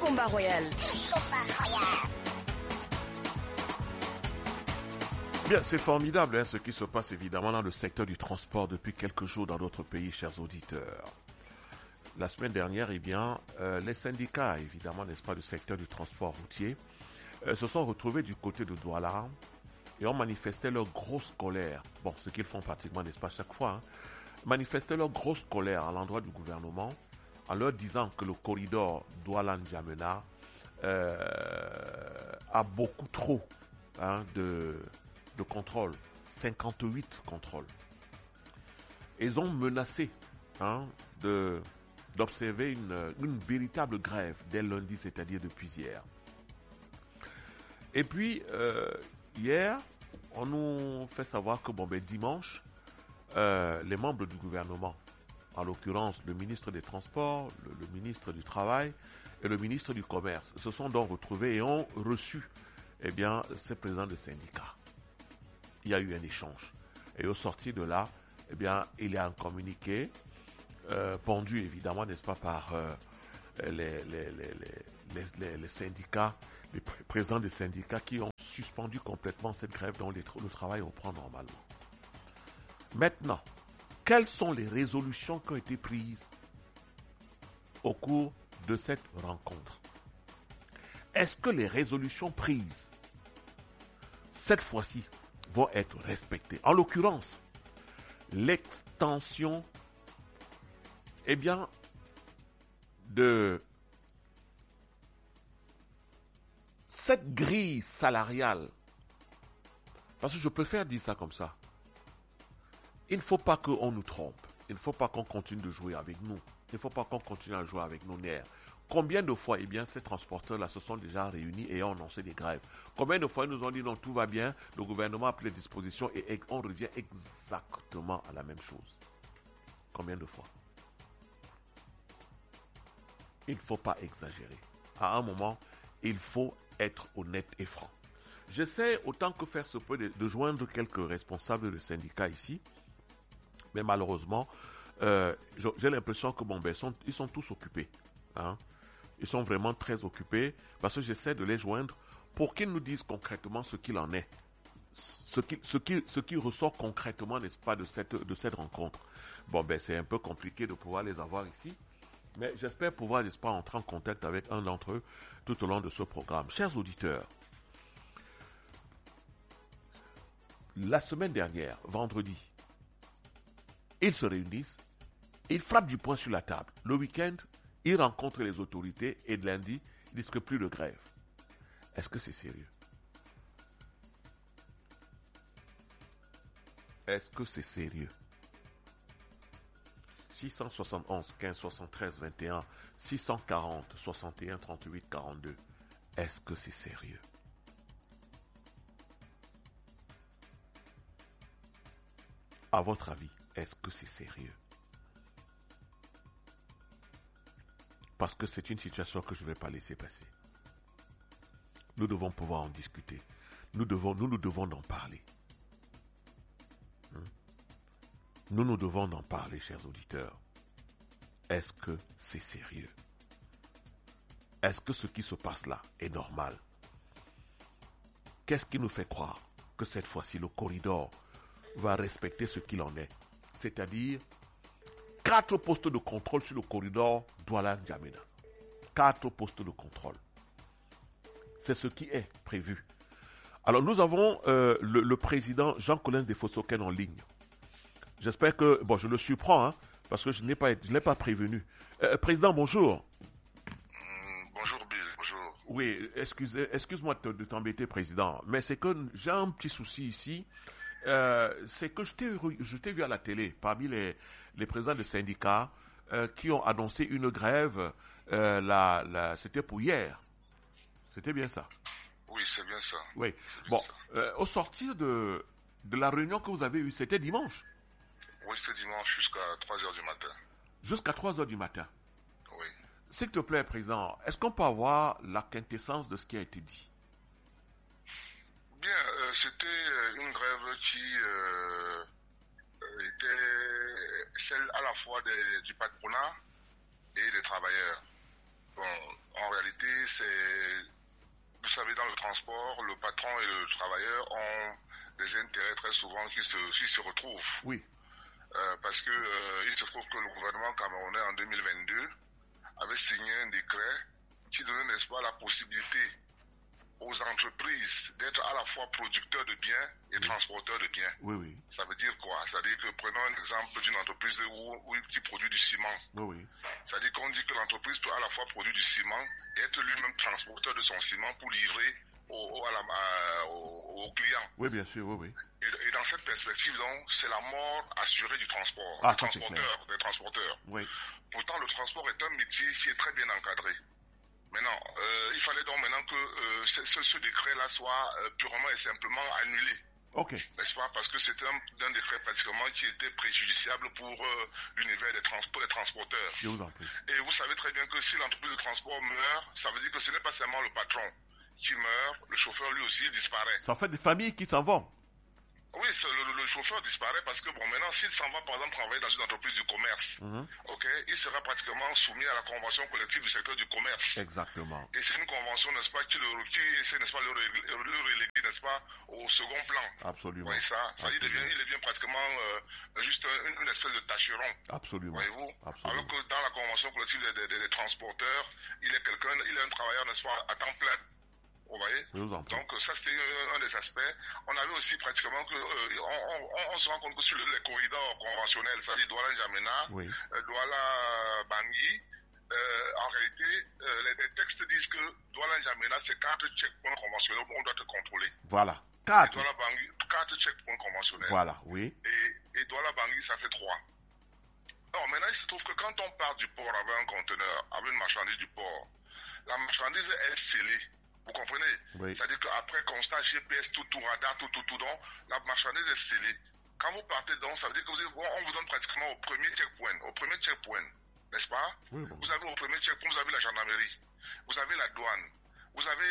combat royal. Bien, c'est formidable ce qui se passe évidemment dans le secteur du transport depuis quelques jours dans d'autres pays, chers auditeurs. La semaine dernière, les syndicats, évidemment, n'est-ce pas, du secteur du transport routier, se sont retrouvés du côté de Douala et ont manifesté leur grosse colère. Bon, ce qu'ils font pratiquement, n'est-ce pas, chaque fois, manifester leur grosse colère à l'endroit du gouvernement en leur disant que le corridor Douala-N'Djamena a beaucoup trop de contrôles, 58 contrôles. Ils ont menacé d'observer une véritable grève dès lundi, c'est-à-dire depuis hier. Et puis, hier, on nous fait savoir que dimanche, les membres du gouvernement, en l'occurrence le ministre des Transports, le ministre du Travail et le ministre du Commerce, se sont donc retrouvés et ont reçu ces présidents de syndicats. Il y a eu un échange. Et au sortir de là, il y a un communiqué pondu évidemment, n'est-ce pas, par les syndicats, les présidents des syndicats qui ont suspendu complètement cette grève dont le travail reprend normalement. Maintenant, quelles sont les résolutions qui ont été prises au cours de cette rencontre? Est-ce que les résolutions prises, cette fois-ci, vont être respectées? En l'occurrence, l'extension, de cette grille salariale, parce que je préfère dire ça comme ça. Il ne faut pas qu'on nous trompe. Il ne faut pas qu'on continue de jouer avec nous. Il ne faut pas qu'on continue à jouer avec nos nerfs. Combien de fois, ces transporteurs-là se sont déjà réunis et ont annoncé des grèves? Combien de fois ils nous ont dit non, tout va bien, le gouvernement a pris les dispositions et on revient exactement à la même chose? Combien de fois? Il ne faut pas exagérer. À un moment, il faut être honnête et franc. J'essaie autant que faire se peut de joindre quelques responsables de syndicats ici, mais malheureusement, j'ai l'impression que ils sont tous occupés. Ils sont vraiment très occupés parce que j'essaie de les joindre pour qu'ils nous disent concrètement ce qu'il en est. Ce qui ressort concrètement, n'est-ce pas, de cette rencontre. C'est un peu compliqué de pouvoir les avoir ici, mais j'espère pouvoir, n'est-ce pas, entrer en contact avec un d'entre eux tout au long de ce programme. Chers auditeurs, la semaine dernière, vendredi, ils se réunissent, ils frappent du poing sur la table. Le week-end, ils rencontrent les autorités et de lundi, ils disent que plus de grève. Est-ce que c'est sérieux? Est-ce que c'est sérieux? 671 15 73 21 640 61 38 42. Est-ce que c'est sérieux? À votre avis, est-ce que c'est sérieux? Parce que c'est une situation que je ne vais pas laisser passer. Nous devons pouvoir en discuter. Nous devons en parler. Nous devons en parler, chers auditeurs. Est-ce que c'est sérieux? Est-ce que ce qui se passe là est normal? Qu'est-ce qui nous fait croire que cette fois-ci, le corridor va respecter ce qu'il en est? C'est-à-dire 4 postes de contrôle sur le corridor Douala-N'Djamena. 4 postes de contrôle. C'est ce qui est prévu. Alors nous avons le président Jean-Colin Desfossoken en ligne. J'espère que, je le surprends, parce que je ne l'ai pas prévenu. Président, bonjour. Bonjour Bill, bonjour. Oui, excuse-moi de t'embêter, président, mais c'est que j'ai un petit souci ici. C'est que je t'ai vu à la télé parmi les présidents de syndicats qui ont annoncé une grève. C'était pour hier. C'était bien ça? Oui, c'est bien ça. Oui. Bien ça. Au sortir de la réunion que vous avez eue, c'était dimanche? Oui, c'était dimanche jusqu'à 3h du matin. Jusqu'à 3h du matin? Oui. S'il te plaît, président, est-ce qu'on peut avoir la quintessence de ce qui a été dit? Bien, c'était une grève qui était celle à la fois du patronat et des travailleurs. Bon, en réalité, réalité, c'est, vous savez, dans le transport, le patron et le travailleur ont des intérêts très souvent qui se retrouvent. Oui. Parce que il se trouve que le gouvernement camerounais en 2022 avait signé un décret qui donnait, n'est-ce pas, la possibilité aux entreprises d'être à la fois producteurs de biens et transporteurs de biens. Oui, oui. Ça veut dire quoi? C'est-à-dire que prenons un exemple d'une entreprise qui produit du ciment. Oui, oui. C'est-à-dire qu'on dit que l'entreprise peut à la fois produire du ciment et être lui-même transporteur de son ciment pour livrer aux clients. Oui, bien sûr, oui, oui. Et dans cette perspective, donc, c'est la mort assurée du transport, Ah, ça, c'est clair. des transporteurs. Oui. Pourtant, le transport est un métier qui est très bien encadré. Maintenant, il fallait donc maintenant que ce décret-là soit purement et simplement annulé. Ok. N'est-ce pas? Parce que c'était un décret pratiquement qui était préjudiciable pour l'univers des transporteurs. Je vous en prie. Et vous savez très bien que si l'entreprise de transport meurt, ça veut dire que ce n'est pas seulement le patron qui meurt, le chauffeur lui aussi disparaît. Ça fait des familles qui s'en vont. Oui, le chauffeur disparaît parce que, bon, maintenant, s'il s'en va, par exemple, travailler dans une entreprise du commerce, ok, il sera pratiquement soumis à la convention collective du secteur du commerce. Exactement. Et c'est une convention, n'est-ce pas, qui essaie, n'est-ce pas, le reléguer, n'est-ce pas, au second plan. Absolument. Oui, ça il devient pratiquement juste une espèce de tâcheron. Absolument. Voyez-vous? Absolument. Alors que dans la convention collective des transporteurs, il est un travailleur, n'est-ce pas, à temps plein. Vous voyez? Donc ça c'était un des aspects. On avait aussi pratiquement que on se rend compte que sur les corridors conventionnels, c'est-à-dire Douala-N'Djamena, Douala-Bangui, en réalité, les textes disent que Douala-N'Djamena, c'est 4 checkpoints conventionnels où on doit te contrôler. Voilà. 4. Douala-Bangui, 4 checkpoints conventionnels. Voilà, oui. Et Douala-Bangui, ça fait 3. Alors maintenant, il se trouve que quand on part du port avec un conteneur, avec une marchandise du port, la marchandise est scellée. Vous comprenez? Oui. C'est-à-dire qu'après constat GPS, tout radar, tout, donc, la marchandise est scellée. Quand vous partez donc, ça veut dire que on vous donne pratiquement au premier checkpoint, n'est-ce pas? Oui, bon. Vous avez au premier checkpoint, vous avez la gendarmerie, vous avez la douane, vous avez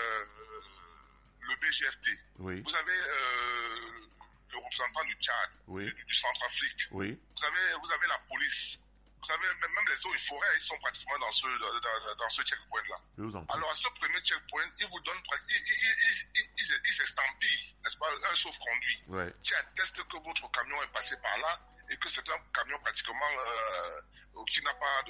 le BGFT, oui. vous avez le représentant du Tchad, oui. du Centrafrique, oui. vous avez la police. Vous savez, même les eaux et forêts, ils sont pratiquement dans ce checkpoint-là. Alors, à ce premier checkpoint, ils vous donnent, ils s'estampillent, n'est-ce pas, un sauf-conduit, qui atteste que votre camion est passé par là et que c'est un camion pratiquement qui n'a pas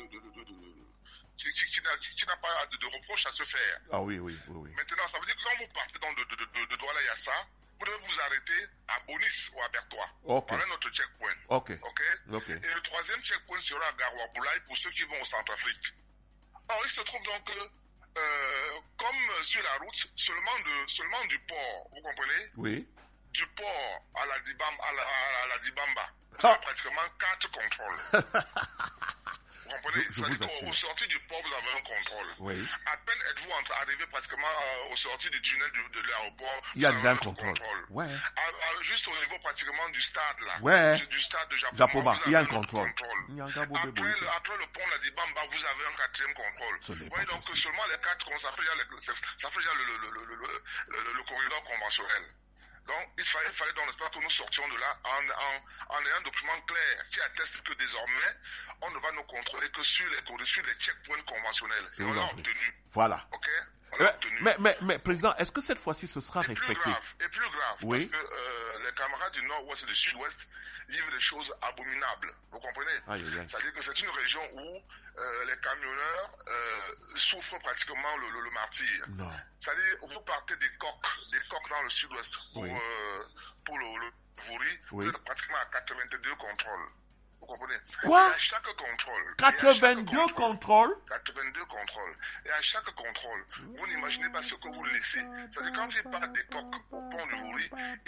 qui n'a pas de reproche à se faire. Ah oui. Maintenant, ça veut dire que quand vous partez de Douala Yassa, vous devez vous arrêter à Bonis ou à Bertois. Voilà notre checkpoint. Ok. Et le troisième checkpoint sera à Garoua-Boulaye pour ceux qui vont au Centrafrique. Alors, il se trouve donc que, comme sur la route, seulement du port, vous comprenez? Oui. Du port à la Dibamba, c'est pratiquement 4 contrôles. Vous comprenez? C'est-à-dire qu'au sortie du port, vous avez un contrôle. Oui. À peine êtes-vous arrivé pratiquement au sortie du tunnel de l'aéroport, il y a déjà un contrôle. Ouais. Juste au niveau pratiquement du stade là. Ouais. Du stade de Japoma, il y a un contrôle. Après le pont de Dibamba, vous avez un 4e contrôle. Vous voyez donc que seulement les 4 ça fait déjà le corridor conventionnel. Donc, il fallait donc, n'est-ce pas, que nous sortions de là en ayant un document clair qui atteste que désormais, on ne va nous contrôler que sur les checkpoints conventionnels. Et on l'a obtenu. Voilà. Ok? Mais, Président, est-ce que cette fois-ci ce sera respecté? Plus grave, oui. Parce que les camarades du Nord-Ouest et du Sud-Ouest vivent des choses abominables. Vous comprenez? C'est-à-dire que c'est une région où les camionneurs souffrent pratiquement le martyre. Non. C'est-à-dire, vous partez des coques dans le Sud-Ouest pour le Vouri, vous êtes pratiquement à 82 contrôles. Vous comprenez? Quoi? Et à chaque contrôle. 82 contrôles? 82 contrôles. Et à chaque contrôle, vous n'imaginez pas ce que vous laissez. C'est-à-dire quand ils partent des coques au pont du Vouri,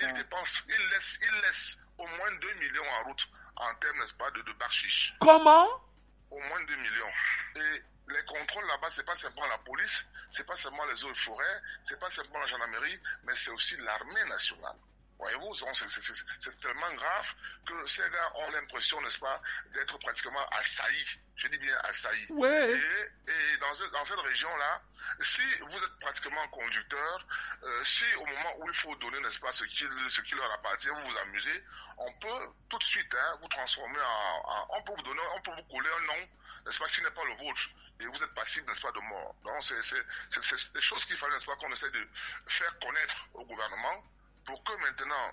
ils laissent au moins 2 millions en route en termes, n'est-ce pas, de bachiche. Comment? Au moins 2 millions. Et les contrôles là-bas, c'est pas simplement la police, c'est pas seulement les eaux et forêts, c'est pas simplement la gendarmerie, mais c'est aussi l'armée nationale. Voyez-vous, c'est tellement grave que ces gars ont l'impression, n'est-ce pas, d'être pratiquement assaillis. Je dis bien assaillis. Ouais. Et dans cette région-là, si vous êtes pratiquement conducteur, si au moment où il faut donner, n'est-ce pas, ce qui leur appartient, vous vous amusez, on peut tout de suite vous transformer on peut vous coller un nom, n'est-ce pas, qui n'est pas le vôtre, et vous êtes passible, n'est-ce pas, de mort. Donc c'est des choses qu'il fallait, n'est-ce pas, qu'on essaie de faire connaître au gouvernement pour que maintenant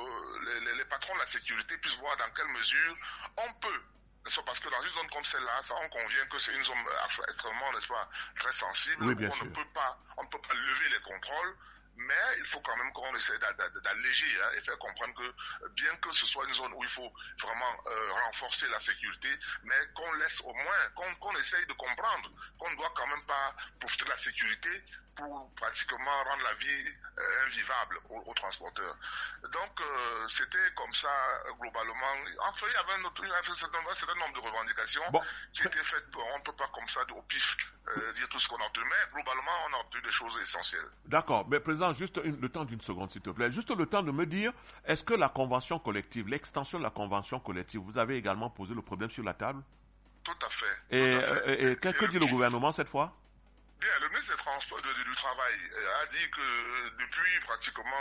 les patrons de la sécurité puissent voir dans quelle mesure on peut, parce que dans une zone comme celle-là, on convient que c'est une zone extrêmement, n'est-ce pas, très sensible, oui, bien on sûr. ne peut pas lever les contrôles. Mais il faut quand même qu'on essaie d'alléger et faire comprendre que bien que ce soit une zone où il faut vraiment renforcer la sécurité, mais qu'on laisse au moins, qu'on essaye de comprendre qu'on ne doit quand même pas profiter de la sécurité pour pratiquement rendre la vie invivable aux transporteurs. Donc c'était comme ça globalement. Enfin, il y avait un certain nombre de revendications qui étaient faites. On ne peut pas comme ça au pif dire tout ce qu'on a obtenu, mais globalement on a obtenu des choses essentielles. D'accord, mais président, juste le temps d'une seconde s'il te plaît, juste le temps de me dire, est-ce que la convention collective, l'extension de la convention collective, vous avez également posé le problème sur la table? Tout à fait. Et que dit le gouvernement cette fois? Bien, le ministre du Travail a dit que depuis pratiquement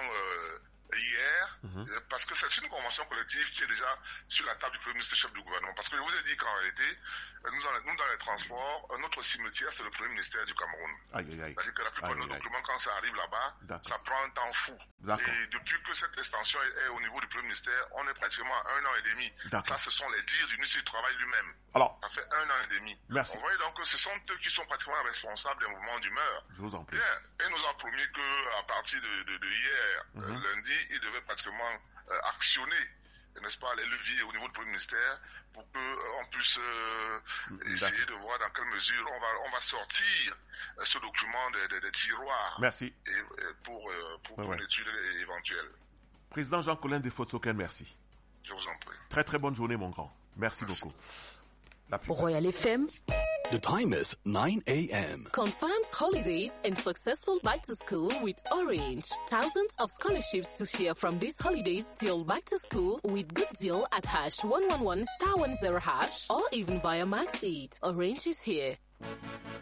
hier, parce que c'est une convention collective qui est déjà sur la table du Premier ministre chef du gouvernement. Parce que je vous ai dit qu'en réalité, nous dans les transports, notre cimetière, c'est le Premier ministère du Cameroun. C'est-à-dire que la plupart de nos documents, quand ça arrive là-bas, ça prend un temps fou. Et depuis que cette extension est au niveau du Premier ministère, on est pratiquement à 1 an et demi. Ça, ce sont les dires du ministre du Travail lui-même. Alors, ça fait 1 an et demi. Merci. On voit donc que ce sont eux qui sont pratiquement responsables des mouvements d'humeur. Je vous en prie. Bien. Et nous a promis qu'à partir de hier, lundi, il devait pratiquement actionner, n'est-ce pas, les leviers au niveau du Premier ministère pour qu'on puisse essayer de voir dans quelle mesure on va sortir ce document des tiroirs. Merci. Et pour une étude éventuelle. Président Jean-Colin Defotsoken, merci. Je vous en prie. Très très bonne journée mon grand. Merci beaucoup. Royal FM. The time is 9 a.m. Confirmed holidays and successful back to school with Orange. Thousands of scholarships to share from these holidays till back to school with good deal at #111*10# or even via Max 8. Orange is here.